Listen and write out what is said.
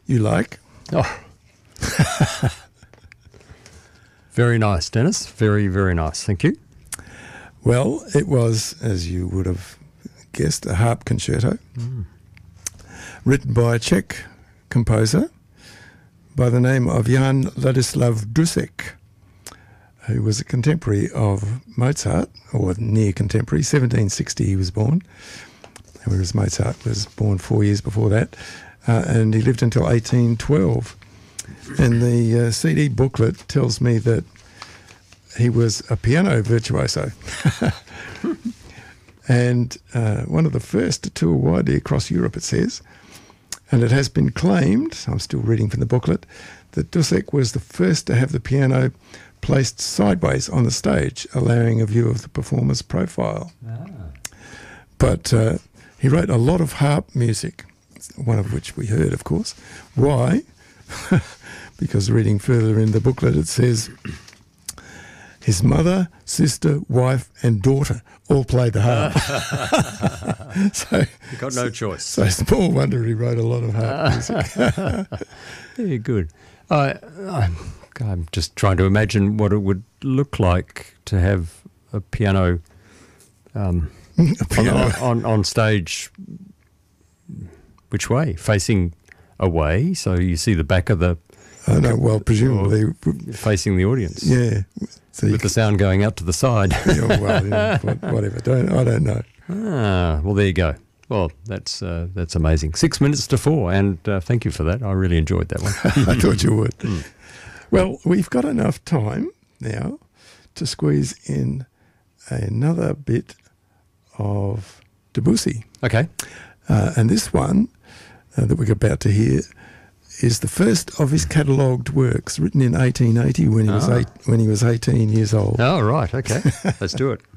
you like. Oh. Very nice, Dennis. Very, very nice. Thank you. Well, it was, as you would have guessed, a harp concerto written by a Czech composer by the name of Jan Ladislav Dušek, who was a contemporary of Mozart, or near contemporary. 1760 he was born, whereas Mozart was born 4 years before that, and he lived until 1812. And the CD booklet tells me that he was a piano virtuoso and one of the first to tour widely across Europe, it says. And it has been claimed, I'm still reading from the booklet, that Dušek was the first to have the piano placed sideways on the stage, allowing a view of the performer's profile. But he wrote a lot of harp music, one of which we heard, of course. Why? Because reading further in the booklet, it says his mother, sister, wife and daughter all played the harp. So You've got no choice. So small wonder he wrote a lot of harp music. Very good. I'm just trying to imagine what it would look like to have a piano, on stage. Which way? Facing away, so you see the back of the... I know, well, presumably... Facing the audience. Yeah. So with the sound going out to the side. Yeah, well, yeah, whatever. I don't know. Well, there you go. Well, that's amazing. 6 minutes to 4, and thank you for that. I really enjoyed that one. I thought you would. Well, we've got enough time now to squeeze in another bit of Debussy. Okay. And this one that we're about to hear is the first of his catalogued works, written in 1880 when he was 18 years old. Oh, right. Okay. Let's do it.